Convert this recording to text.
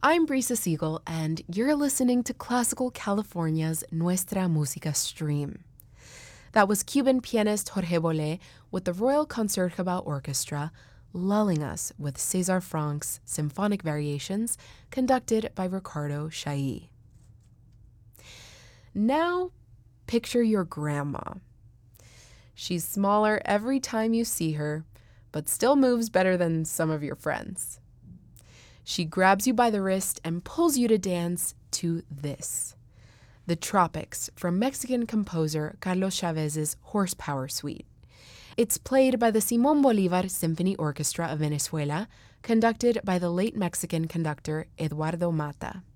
I'm Brisa Siegel, and you're listening to Classical California's Nuestra Música stream. That was Cuban pianist Jorge Bolet with the Royal Concertgebouw Orchestra, lulling us with César Franck's Symphonic Variations, conducted by Ricardo Chailly. Now, picture your grandma. She's smaller every time you see her, but still moves better than some of your friends. She grabs you by the wrist and pulls you to dance to this, The Tropics from Mexican composer Carlos Chavez's Horsepower Suite. It's played by the Simón Bolívar Symphony Orchestra of Venezuela, conducted by the late Mexican conductor Eduardo Mata.